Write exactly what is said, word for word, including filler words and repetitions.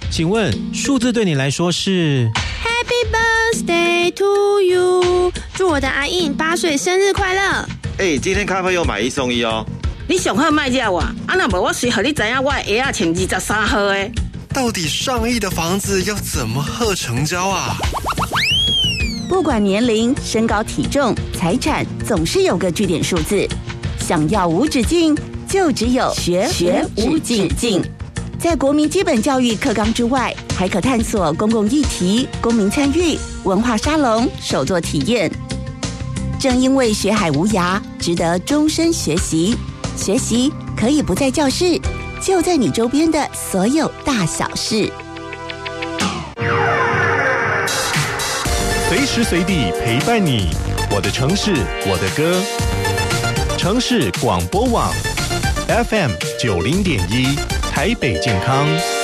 请问数字对你来说是 Happy birthday to you， 祝我的阿印八岁生日快乐。 哎、欸，今天咖啡有买一送一哦。 你上好卖惹我，啊那无我随和你知影我的鞋仔穿二十三号的。 到底上亿的房子要怎么贺成交啊？ 不管年龄、身高、体重、财产，总是有个据点数字。想要无止境，就只有学学无止境。在国民基本教育课纲之外，还可探索公共议题、公民参与、文化沙龙、手作体验。正因为学海无涯，值得终身学习。学习可以不在教室，就在你周边的所有大小事。 随时随地陪伴你，我的城市，我的歌。城市广播网 F M 九零点一，台北健康。